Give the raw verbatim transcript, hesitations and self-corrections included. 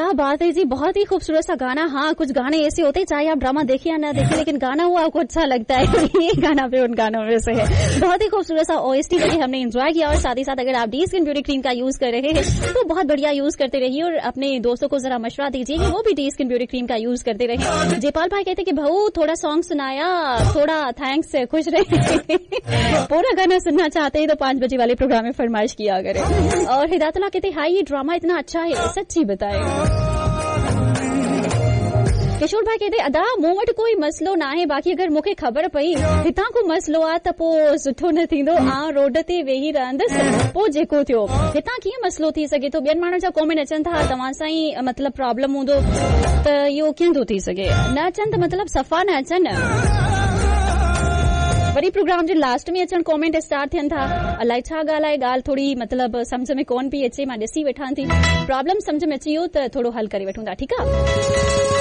क्या बात है जी, बहुत ही खूबसूरत सा गाना। हाँ, कुछ गाने ऐसे होते हैं चाहे आप ड्रामा देखिए या ना देखिए, लेकिन गाना हुआ आपको अच्छा लगता है। ये गाना पे उन गानों में से है। बहुत ही खूबसूरत सा ओएसटी बजे हमने एंजॉय किया। और साथ ही साथ अगर आप डी स्किन ब्यूटी क्रीम का यूज कर रहे हैं तो बहुत बढ़िया यूज करते रहिए और अपने दोस्तों को जरा मशवरा दीजिए कि वो भी डी स्किन ब्यूटी क्रीम का यूज करते रहे। जयपाल भाई कहते कि भाऊ थोड़ा सॉन्ग सुनाया, थोड़ा थैंक्स, खुश रहे। पूरा गाना सुनना चाहते हैं तो पांच बजे वाले प्रोग्राम में फरमाइश किया करें। और हिदायतुल्लाह कहते हाई ये ड्रामा इतना अच्छा है, सच्ची बताए। किशोर भाई कहते अदा मूं वटि कोई मसलो ना है, बाक़ी अगर मूंखे ख़बर पई हितां को मसलो आहे त पोइ सुठो न थींदो। आउं रोड ते वेही रहंदसि पोइ जेको थियो। हितां कीअं मसलो थी सघे थो? ॿियनि माण्हुनि जा कॉमेंट अचनि था तव्हां सां ई मतिलबु प्रॉब्लम हूंदो त इहो कीअं थो थी सघे? न अचनि त मतिलबु सफ़ा न अचनि। वरी प्रोग्राम जे लास्ट में अचनि कॉमेंट स्टार्ट थियनि था, अलाए छा ॻाल्हाए, ॻाल्हि थोड़ी मतिलबु सम्झ में कोन पई अचे, मां ॾिसी वेठां थी। प्रॉब्लम सम्झ में अची वियो त थोरो हल करे वठूं था, ठीकु आहे।